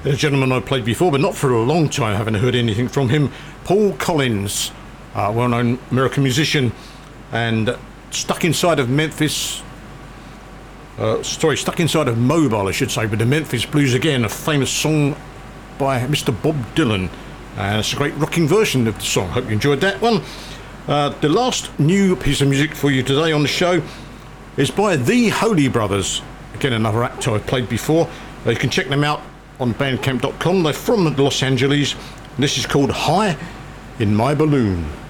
A gentleman I played before, but not for a long time. I haven't heard anything from him. Paul Collins, well-known American musician, and stuck inside of Memphis. Stuck inside of Mobile, I should say, but the Memphis Blues again, a famous song by Mr. Bob Dylan. And it's a great rocking version of the song. Hope you enjoyed that one. The last new piece of music for you today on the show is by the Holy Brothers. Again, another act I've played before. You can check them out on bandcamp.com. They're from Los Angeles. This is called High in My Balloon.